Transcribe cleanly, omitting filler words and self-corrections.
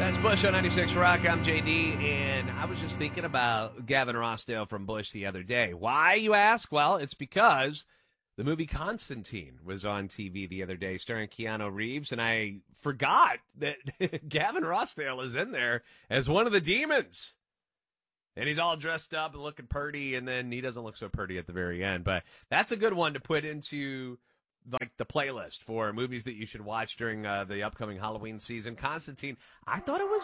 That's Bush on 96 Rock. I'm JD, and I was just thinking about Gavin Rossdale from Bush the other day. Why, you ask? Well, it's because the movie Constantine was on TV the other day starring Keanu Reeves, and I forgot that Gavin Rossdale is in there as one of the demons. And he's all dressed up and looking purty, and then he doesn't look so purty at the very end. But that's a good one to put into like the playlist for movies that you should watch during the upcoming Halloween season. Constantine, I thought it was